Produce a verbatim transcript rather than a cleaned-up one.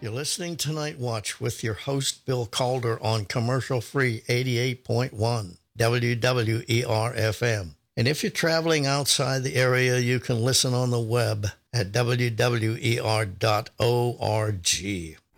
You're listening to Night Watch with your host, Bill Calder, on commercial-free eighty-eight point one W W E R F M. And if you're traveling outside the area, you can listen on the web at W W E R dot org.